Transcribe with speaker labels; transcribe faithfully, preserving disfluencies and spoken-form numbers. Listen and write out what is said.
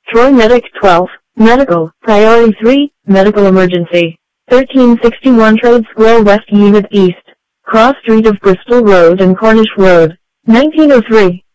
Speaker 1: Troy Medic twelve, Medical, Priority three, Medical Emergency. thirteen sixty-one Trade Square West Unit East, Cross Street of Bristol Road and Cornish Road, nineteen oh three.